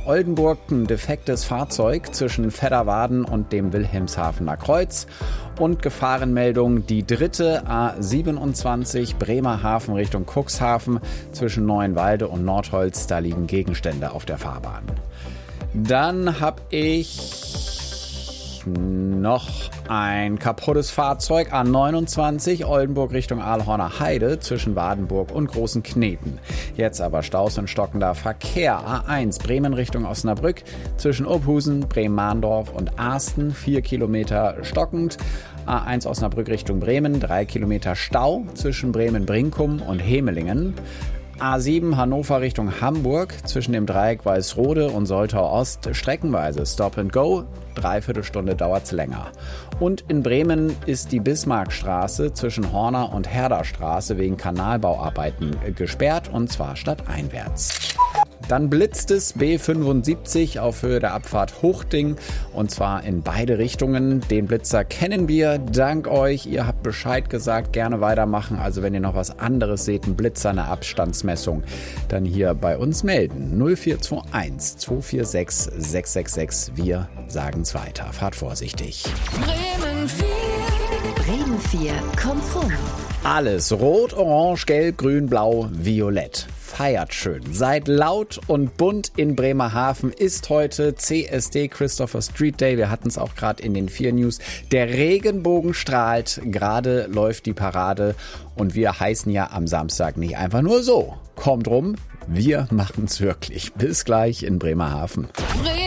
Oldenburg ein defektes Fahrzeug zwischen Vedderwaden und dem Wilhelmshavener Kreuz. Und Gefahrenmeldung, die dritte A27 Bremerhaven Richtung Cuxhaven zwischen Neuenwalde und Nordholz. Da liegen Gegenstände auf der Fahrbahn. Dann habe ich noch ein kaputtes Fahrzeug, A29, Oldenburg Richtung Ahlhorner Heide zwischen Wadenburg und Großen Kneten. Jetzt aber Staus und stockender Verkehr. A1 Bremen Richtung Osnabrück zwischen Ophusen, Bremen-Mahndorf und Arsten, 4 Kilometer stockend. A1 Osnabrück Richtung Bremen, 3 Kilometer Stau zwischen Bremen-Brinkum und Hemelingen. A7 Hannover Richtung Hamburg zwischen dem Dreieck Walsrode und Soltau Ost streckenweise Stop and Go. 3/4 Stunde dauert's länger. Und in Bremen ist die Bismarckstraße zwischen Horner und Herderstraße wegen Kanalbauarbeiten gesperrt, und zwar stadteinwärts. Dann blitzt es B75 auf Höhe der Abfahrt Huchting, und zwar in beide Richtungen. Den Blitzer kennen wir, dank euch. Ihr habt Bescheid gesagt, gerne weitermachen. Also wenn ihr noch was anderes seht, ein Blitzer, eine Abstandsmessung, dann hier bei uns melden. 0421 246 666. Wir sagen's weiter. Fahrt vorsichtig. Bremen 4. Bremen 4 kommt rum. Alles rot, orange, gelb, grün, blau, violett. Feiert schön. Seid laut und bunt in Bremerhaven. Ist heute CSD, Christopher Street Day. Wir hatten es auch gerade in den 4 News. Der Regenbogen strahlt. Gerade läuft die Parade. Und wir heißen ja am Samstag nicht einfach nur so. Kommt rum, wir machen's wirklich. Bis gleich in Bremerhaven.